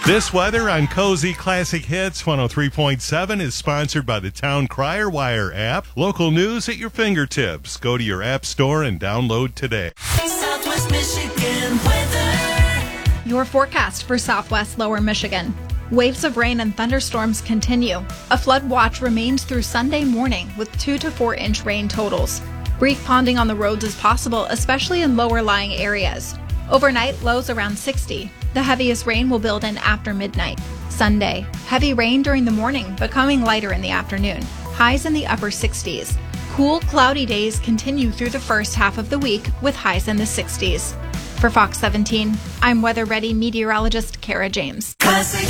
This weather on Cozy Classic Hits 103.7 is sponsored by the Town Crier Wire app. Local news at your fingertips. Go to your app store and download today. Southwest Michigan weather. Your forecast for Southwest Lower Michigan. Waves of rain and thunderstorms continue. A flood watch remains through Sunday morning with 2 to 4 inch rain totals. Brief ponding on the roads is possible, especially in lower lying areas. Overnight, lows around 60. The heaviest rain will build in after midnight. Sunday, heavy rain during the morning, becoming lighter in the afternoon. Highs in the upper 60s. Cool, cloudy days continue through the first half of the week with highs in the 60s. For Fox 17, I'm weather-ready meteorologist Kara James. Classic